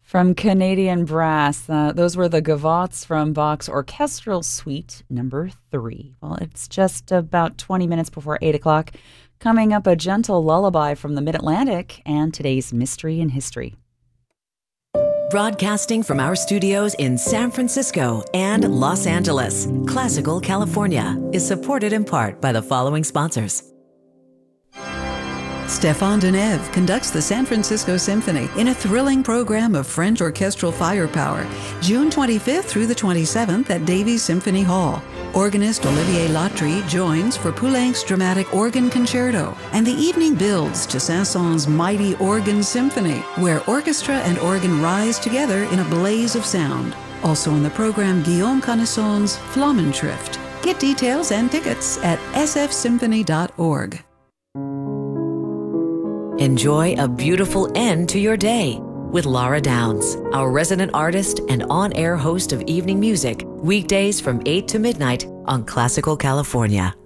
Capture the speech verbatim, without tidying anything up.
From Canadian Brass, uh, those were the Gavottes from Bach's Orchestral Suite number three. Well, it's just about twenty minutes before eight o'clock. Coming up, a gentle lullaby from the Mid-Atlantic and today's Mystery in History. Broadcasting from our studios in San Francisco and Los Angeles, Classical California is supported in part by the following sponsors. Stéphane Denève conducts the San Francisco Symphony in a thrilling program of French orchestral firepower, June twenty-fifth through the twenty-seventh at Davies Symphony Hall. Organist Olivier Latry joins for Poulenc's dramatic organ concerto, and the evening builds to Saint-Saëns' mighty organ symphony, where orchestra and organ rise together in a blaze of sound. Also in the program, Guillaume Connaisson's Flammenschrift. Get details and tickets at s f symphony dot org. Enjoy a beautiful end to your day with Laura Downs, our resident artist and on-air host of evening music, weekdays from eight to midnight on Classical California.